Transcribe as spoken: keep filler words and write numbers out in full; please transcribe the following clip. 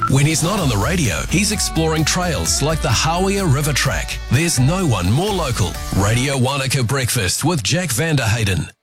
When he's not on the radio, he's exploring trails like the Hawea River Track. There's no one more local. Radio Wanaka Breakfast with Jack Vanderhayden.